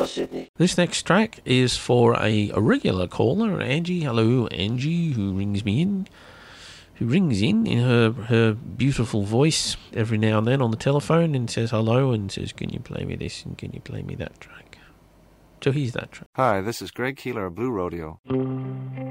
North Sydney. This next track is for a regular caller, Angie. Hello, Angie, who rings in her beautiful voice every now and then on the telephone and says hello and says, can you play me this and can you play me that track? So here's that track. Hi, this is Greg Keeler of Blue Rodeo.